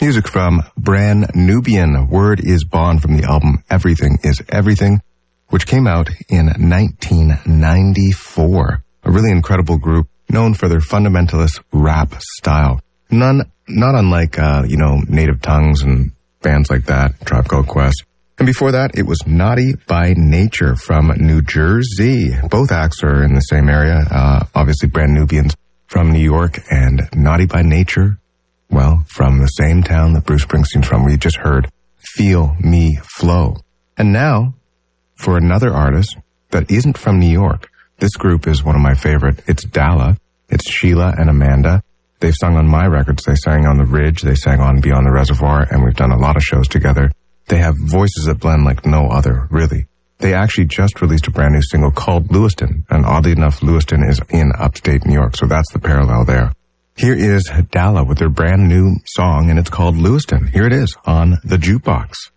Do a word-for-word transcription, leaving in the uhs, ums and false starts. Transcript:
Music from Brand Nubian. Word is Bond from the album Everything is Everything, which came out in nineteen ninety-four. A really incredible group known for their fundamentalist rap style. None, not unlike, uh, you know, Native Tongues and bands like that, Tribe Called Quest. And before that, it was Naughty by Nature from New Jersey. Both acts are in the same area. Uh, obviously, Brand Nubians from New York, and Naughty by Nature, well, from the same town that Bruce Springsteen's from. We just heard Feel Me Flow. And now, for another artist that isn't from New York. This group is one of my favorite. It's Dalla. It's Sheila and Amanda. They've sung on my records. They sang on The Ridge. They sang on Beyond the Reservoir, and we've done a lot of shows together. They have voices that blend like no other, really. They actually just released a brand new single called Lewiston, and oddly enough, Lewiston is in upstate New York, so that's the parallel there. Here is Dalla with their brand new song, and it's called Lewiston. Here it is on The Jukebox.